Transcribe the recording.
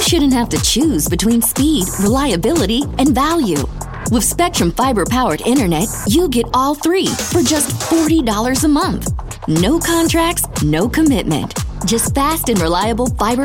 shouldn't have to choose between speed, reliability, and value. With Spectrum Fiber-powered internet, you get all three for just $40 a month. No contracts, no commitment. Just fast and reliable fiber